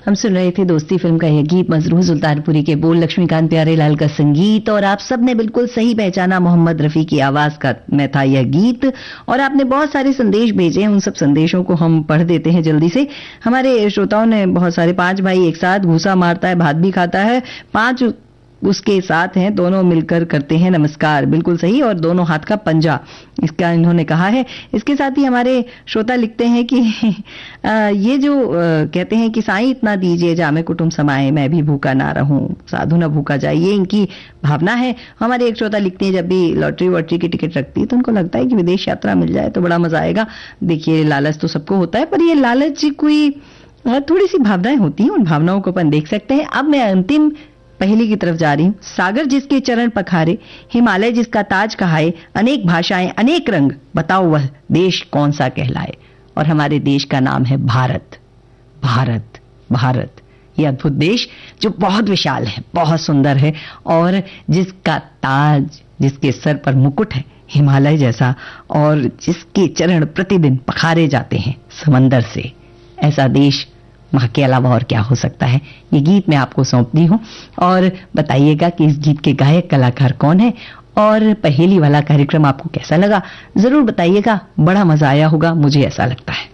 हम सुन रहे थे दोस्ती फिल्म का यह गीत, मजरूह सुल्तानपुरी के बोल, लक्ष्मीकांत प्यारेलाल का संगीत, और आप सबने बिल्कुल सही पहचाना, मोहम्मद रफी की आवाज का में था यह गीत। और आपने बहुत सारे संदेश भेजे, उन सब संदेशों को हम पढ़ देते हैं जल्दी से। हमारे श्रोताओं ने बहुत सारे, 5 भाई एक साथ, घूसा मारता है भात भी खाता है, 5 उसके साथ हैं, दोनों मिलकर करते हैं नमस्कार, बिल्कुल सही, और दोनों हाथ का पंजा, इसका इन्होंने कहा है। इसके साथ ही हमारे श्रोता लिखते हैं कि ये जो कहते हैं कि साईं इतना दीजिए जामे कुटुंब समाए, मैं भी भूखा ना रहूं, साधु ना भूखा जाए, ये इनकी भावना है। हमारे एक श्रोता लिखते हैं जब भी लॉटरी वॉटरी की टिकट रखती है तो उनको लगता है कि विदेश यात्रा मिल जाए तो बड़ा मजा आएगा। देखिए, लालच तो सबको होता है, पर ये लालच कोई थोड़ी सी भावनाएं होती हैं, उन भावनाओं को अपन देख सकते हैं। अब मैं अंतिम पहली की तरफ जा रही हूं। सागर जिसके चरण पखारे, हिमालय जिसका ताज कहाए, अनेक भाषाएं अनेक रंग, बताओ वह देश कौन सा कहलाए। और हमारे देश का नाम है भारत। भारत, भारत, ये अद्भुत देश जो बहुत विशाल है, बहुत सुंदर है, और जिसका ताज, जिसके सर पर मुकुट है हिमालय जैसा, और जिसके चरण प्रतिदिन पखारे जाते हैं समंदर से, ऐसा देश वहां के अलावा और क्या हो सकता है। ये गीत मैं आपको सौंपती हूं, और बताइएगा कि इस गीत के गायक कलाकार कौन है, और पहेली वाला कार्यक्रम आपको कैसा लगा, जरूर बताइएगा। बड़ा मजा आया होगा, मुझे ऐसा लगता है।